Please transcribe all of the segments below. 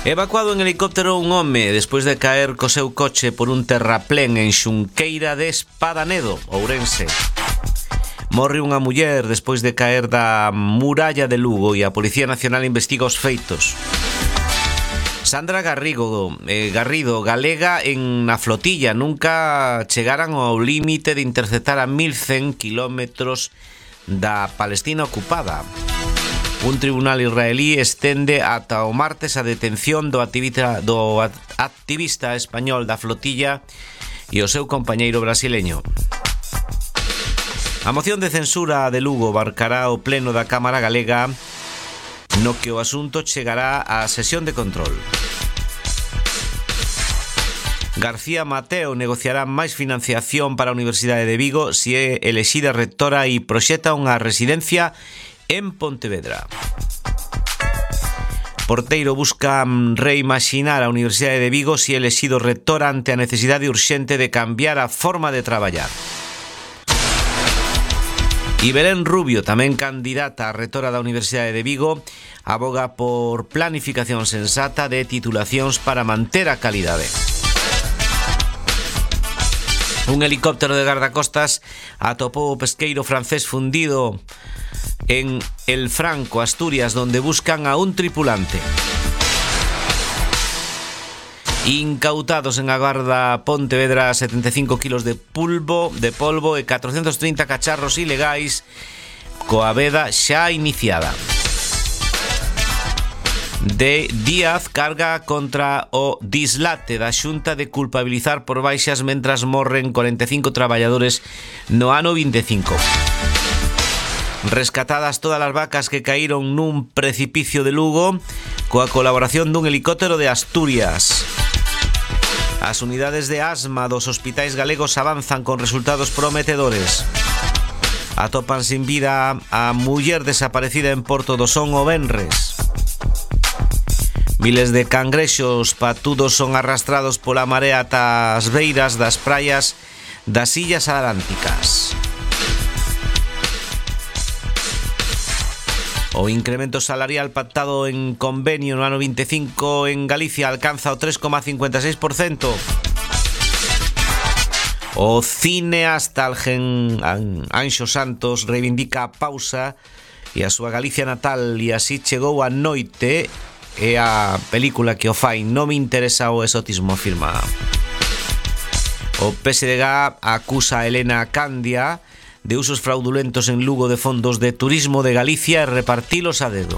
Evacuado en helicóptero un home despois de caer co seu coche por un terraplén en Xunqueira de Espadanedo, Ourense. Morre unha muller despois de caer da muralla de Lugo e a Policía Nacional investiga os feitos. Sandra Garrido, galega na flotilla, nunca chegaran ao límite de interceptar a 1100 kilómetros da Palestina ocupada. Un tribunal israelí estende ata o martes a detención do activista español da flotilla e o seu compañeiro brasileño. A moción de censura de Lugo abarcará o pleno da Cámara Galega, no que o asunto chegará á sesión de control. García Mateo negociará máis financiación para a Universidade de Vigo se é elexida rectora e proxecta unha residencia en Pontevedra. Porteiro busca reimaxinar a Universidade de Vigo se é elexido rector ante a necesidade urxente de cambiar a forma de traballar. E Belén Rubio, tamén candidata a rectora da Universidade de Vigo, aboga por planificación sensata de titulacións para manter a calidade. Un helicóptero de gardacostas atopou o pesqueiro francés fundido en El Franco, Asturias, donde buscan a un tripulante. Incautados en a Garda Pontevedra 75 kilos de polvo e 430 cacharros ilegais coa veda xa iniciada. De Díaz carga contra o dislate da Xunta de culpabilizar por baixas mentras morren 45 traballadores no ano 25. Rescatadas todas as vacas que caíron nun precipicio de Lugo coa colaboración dun helicóptero de Asturias. As unidades de asma dos hospitais galegos avanzan con resultados prometedores. Atopan sin vida a muller desaparecida en Porto do Son o venres. Miles de cangrexos patudos son arrastrados pola marea ata as beiras das praias das Illas Atlánticas. O incremento salarial pactado en convenio no ano 25 en Galicia alcanza o 3,56%. O cineasta Anxo Santos reivindica a pausa e a súa Galicia natal e así chegou a noite e a película que o fai. Non me interesa o exotismo, afirma. O PSDG acusa a Elena Candia de usos fraudulentos en Lugo de fondos de turismo de Galicia e repartilos a dedo.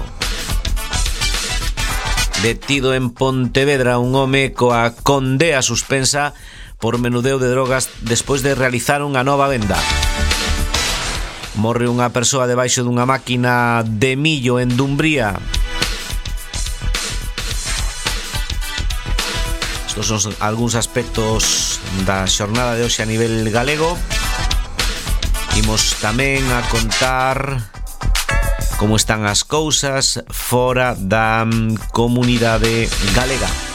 Detido en Pontevedra un home coa condea suspensa por menudeo de drogas despois de realizar unha nova venda. Morre unha persoa debaixo dunha máquina de millo en Dumbría. Estos son algúns aspectos da xornada de hoxe a nivel galego. Imos tamén a contar como están as cousas fora da comunidade galega.